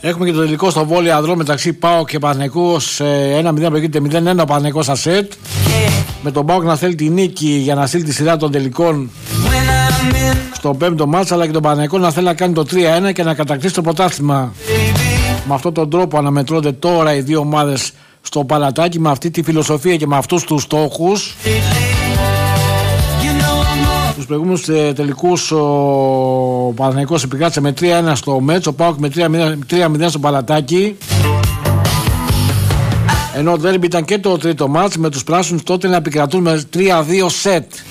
Έχουμε και το τελικό στο Βόλι Ανδρών μεταξύ ΠΑΟΚ και Παναθηναϊκού. 1-0 προηγείται 0-1 ο Παναθηναϊκός στα σετ. Με τον ΠΑΟΚ να θέλει τη νίκη για να στείλει τη σειρά των τελικών στο πέμπτο μάτς, αλλά και τον Παναθηναϊκό να θέλει να κάνει το 3-1 και να κατακτήσει το πρωτάθλημα. Με αυτόν τον τρόπο αναμετρώνται τώρα οι δύο ομάδες στο παλατάκι, με αυτή τη φιλοσοφία και με αυτούς τους στόχους. Στους προηγούμενους τελικούς ο Παναθηναϊκός επικράτησε με 3-1 στο Μέτς, ο ΠΑΟΚ με 3-0 στο παλατάκι. Ενώ το ντέρμπι ήταν και το τρίτο μάτς, με τους πράσινους τότε να επικρατούν με 3-2 σετ.